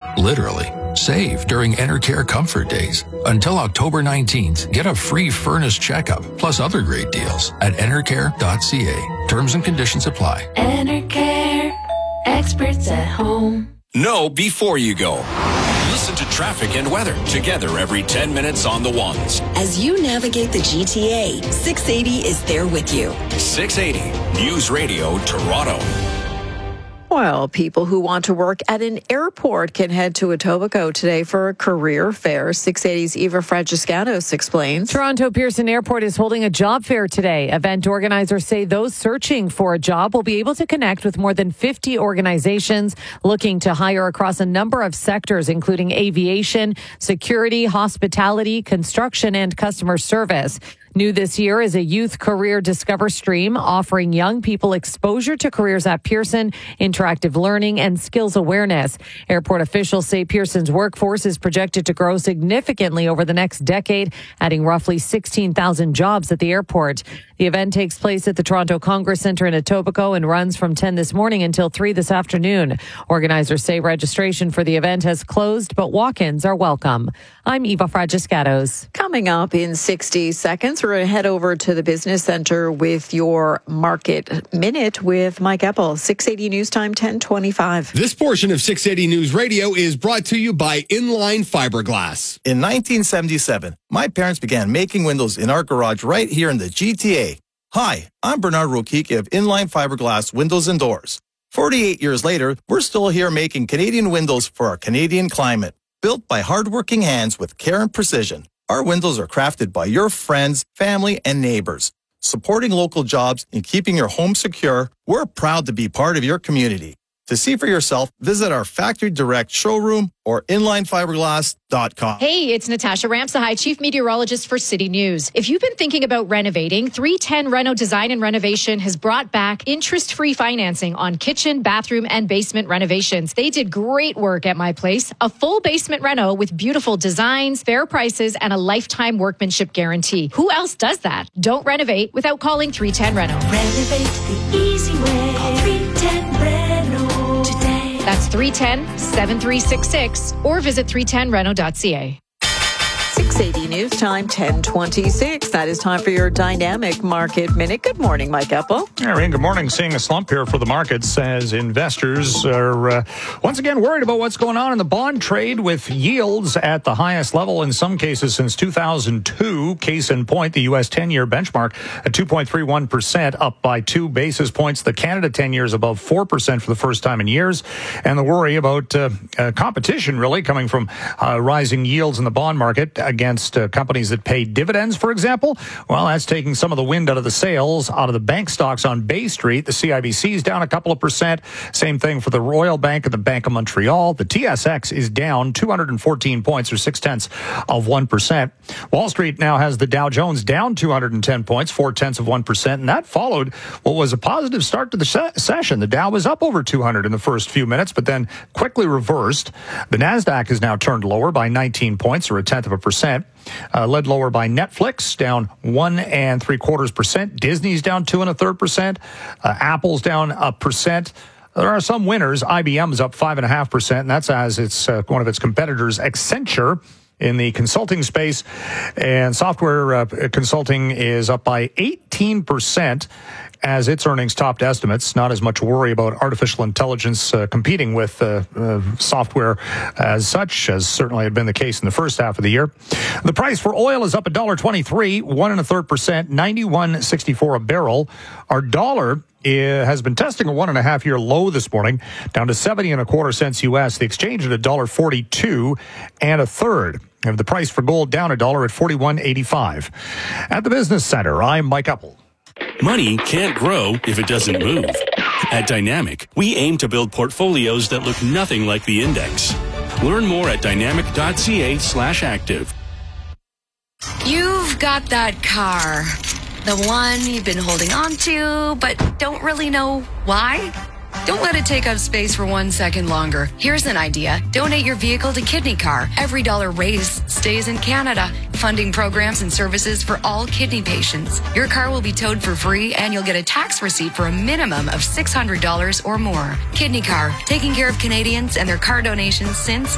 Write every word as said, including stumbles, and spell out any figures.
Literally. Save during Enercare Comfort Days. Until October nineteenth, get a free furnace checkup, plus other great deals at enercare dot c a. Terms and conditions apply. Enercare. Experts at home. Know before you go. Listen to traffic and weather together every ten minutes on the ones. As you navigate the G T A, six eighty is there with you. six eighty News Radio Toronto. Well, people who want to work at an airport can head to Etobicoke today for a career fair. six eighty's Eva Fragiscanos explains. Toronto Pearson Airport is holding a job fair today. Event organizers say those searching for a job will be able to connect with more than fifty organizations looking to hire across a number of sectors, including aviation, security, hospitality, construction, and customer service. New this year is a youth career discover stream offering young people exposure to careers at Pearson, interactive learning, and skills awareness. Airport officials say Pearson's workforce is projected to grow significantly over the next decade, adding roughly sixteen thousand jobs at the airport. The event takes place at the Toronto Congress Centre in Etobicoke and runs from ten this morning until three this afternoon. Organizers say registration for the event has closed, but walk-ins are welcome. I'm Eva Fragiscanos. Coming up in sixty seconds, we're going to head over to the Business Centre with your Market Minute with Mike Eppel. six eighty News Time, ten twenty-five. This portion of six eighty News Radio is brought to you by Inline Fiberglass. In nineteen seventy-seven, my parents began making windows in our garage right here in the G T A. Hi, I'm Bernard Rokiki of Inline Fiberglass Windows and Doors. forty-eight years later, we're still here making Canadian windows for our Canadian climate. Built by hardworking hands with care and precision, our windows are crafted by your friends, family, and neighbors. Supporting local jobs and keeping your home secure, we're proud to be part of your community. To see for yourself, visit our Factory Direct showroom or inline fiberglass dot com. Hey, it's Natasha Ramsahai, Chief Meteorologist for City News. If you've been thinking about renovating, three ten Reno Design and Renovation has brought back interest-free financing on kitchen, bathroom, and basement renovations. They did great work at my place. A full basement reno with beautiful designs, fair prices, and a lifetime workmanship guarantee. Who else does that? Don't renovate without calling three ten Reno. Renovate the easy way. Call three ten Reno today. That's three one zero, seven three six six or visit three ten reno dot c a. six eighty News Time, ten twenty-six. That is time for your Dynamic Market Minute. Good morning, Mike Eppel. Irene, good morning. Seeing a slump here for the markets as investors are uh, once again worried about what's going on in the bond trade with yields at the highest level in some cases since two thousand two. Case in point, the U S ten-year benchmark at two point three one percent, up by two basis points. The Canada ten-year is above four percent for the first time in years. And the worry about uh, uh, competition really coming from uh, rising yields in the bond market against uh, companies that pay dividends, for example. Well, that's taking some of the wind out of the sails out of the bank stocks on Bay Street. The C I B C is down a couple of percent. Same thing for the Royal Bank and the Bank of Montreal. The T S X is down two hundred fourteen points, or six tenths of one percent. Wall Street now has the Dow Jones down two hundred ten points, four tenths of one percent, and that followed what was a positive start to the se- session. The Dow was up over two hundred in the first few minutes, but then quickly reversed. The NASDAQ has now turned lower by nineteen points, or a tenth of a percent. Uh, led lower by Netflix, down one and three quarters percent. Disney's down two and a third percent. Uh, Apple's down a percent. There are some winners. I B M is up five and a half percent, and that's as it's uh, one of its competitors, Accenture, in the consulting space, and software uh, consulting is up by eighteen percent as its earnings topped estimates. Not as much worry about artificial intelligence uh, competing with uh, uh, software as such, as certainly had been the case in the first half of the year. The price for oil is up one dollar twenty-three, one and a third percent, ninety-one sixty-four a barrel. Our dollar It has been testing a one and a half year low this morning, down to seventy and a quarter cents U S. The exchange at one dollar forty-two and a third. And the price for gold down a dollar at forty-one eighty-five. At the Business Center, I'm Mike Eppel. Money can't grow if it doesn't move. At Dynamic, we aim to build portfolios that look nothing like the index. Learn more at dynamic.ca slash active. You've got that car. The one you've been holding on to, but don't really know why? Don't let it take up space for one second longer. Here's an idea. Donate your vehicle to Kidney Car. Every dollar raised stays in Canada, funding programs and services for all kidney patients. Your car will be towed for free, and you'll get a tax receipt for a minimum of six hundred dollars or more. Kidney Car, taking care of Canadians and their car donations since